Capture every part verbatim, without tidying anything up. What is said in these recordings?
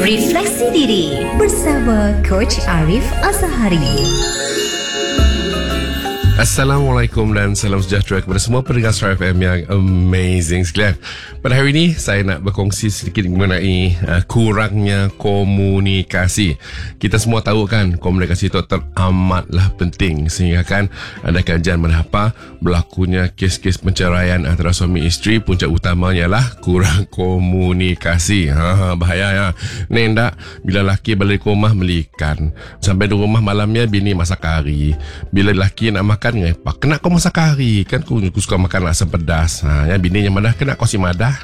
Refleksi Diri bersama Coach Arif Azhari. Assalamualaikum dan salam sejahtera kepada semua pendengar Star F M yang amazing sekalian. Pada hari ini saya nak berkongsi sedikit mengenai uh, kurangnya komunikasi. Kita semua tahu kan komunikasi itu teramatlah penting, sehingga kan ada kajian menapa berlakunya kes-kes penceraian antara suami isteri puncak utamanya lah kurang komunikasi. Ha, bahaya ya. Ni ndak bila laki balik rumah melikan, sampai di rumah malamnya bini masak kari. Bila laki nak makan ngepak, kena kau masak kari kan, aku, aku suka makan asam pedas. Ha, ya bini yang madah kena kau si madah.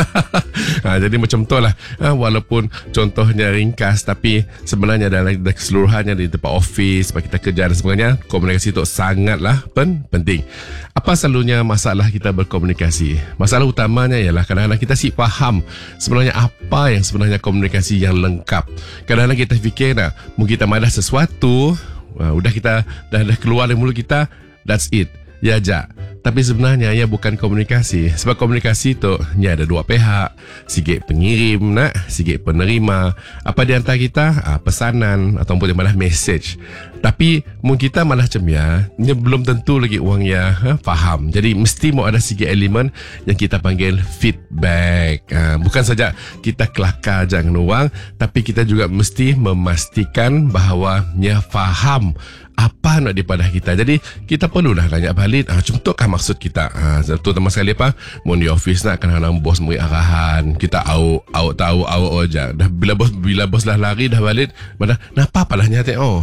Ha, jadi macam tu lah. Ha, walaupun contohnya ringkas, tapi sebenarnya dalam keseluruhannya di tempat office, tempat kita kerja dan sebagainya, komunikasi itu sangatlah pen penting. Apa selalunya masalah kita berkomunikasi? Masalah utamanya ialah kadang-kadang kita si faham sebenarnya apa yang sebenarnya komunikasi yang lengkap. Kadang-kadang kita fikir nak, mungkin kita madah sesuatu, Uh, udah kita dah, dah keluar dari mulut kita, that's it, ya ja. Tapi sebenarnya ia bukan komunikasi. Sebab komunikasi tu ia ada dua pihak, sikit pengirim nak, sikit penerima. Apa di antara kita ah, pesanan ataupun malah message. Tapi mungkin kita malah macam ya, ia belum tentu lagi orang ya ha, faham. Jadi mesti mau ada sikit elemen yang kita panggil feedback. Ha, bukan saja kita kelakar jangan orang, tapi kita juga mesti memastikan bahawa ia faham apa nak daripada kita. Jadi kita perlulah tanya balik, ah, contohkah maksud kita. Ah, terutama sekali apa, mau di office nak kadang-kadang bos beri arahan, kita au au tahu au aja. Dah bila bos bila bos dah lari dah balik, mana napa palahnya teh oh.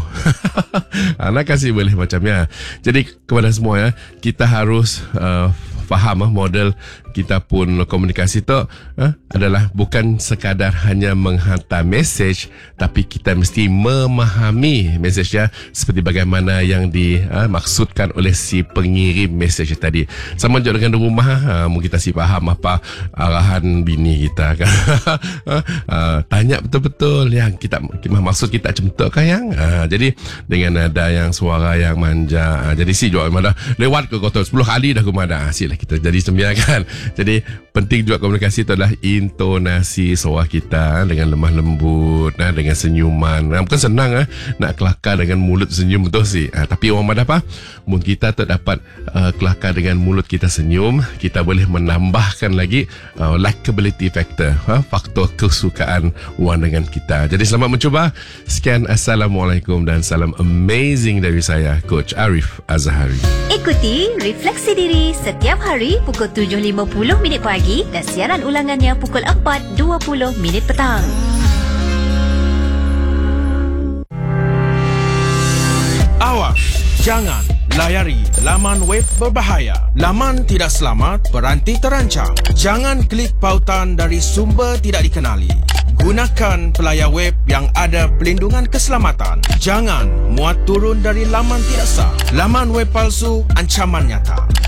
Anak kasih boleh macamnya. Jadi kepada semua ya, kita harus uh, faham ah, model kita pun komunikasi tu ah, adalah bukan sekadar hanya menghantar message, tapi kita mesti memahami message-nya seperti bagaimana yang dimaksudkan ah, oleh si pengirim message tadi. Sama juga dengan di rumah, ah, mungkin kita si faham apa arahan bini kita kan. ah, tanya betul-betul yang kita maksud kita macam tu kan yang. Ah, jadi dengan ada yang suara yang manja, ah, jadi si juga mana lewat ke kotor sepuluh kali dah kumada. Ah, silah kita jadi sembilan kan. Jadi penting juga komunikasi itu adalah intonasi suara kita dengan lemah lembut, nah, dengan senyuman. Nah, bukan senang ah, nak kelakar dengan mulut senyum betul sih. Ah, tapi orang mana apa? Mungkin kita tak dapat uh, kelakar dengan mulut kita senyum, kita boleh menambahkan lagi uh, likability factor, ha? Faktor kesukaan orang dengan kita. Jadi selamat mencuba. Sekian, Assalamualaikum dan salam amazing dari saya, Coach Arif Azhari. Ikuti Refleksi Diri setiap hari pukul tujuh lima puluh minit pagi dan siaran ulangannya pukul empat dua puluh minit petang. Awas, jangan layari laman web berbahaya. Laman tidak selamat, peranti terancam. Jangan klik pautan dari sumber tidak dikenali. Gunakan pelayar web yang ada pelindungan keselamatan. Jangan muat turun dari laman tidak sah. Laman web palsu, ancaman nyata.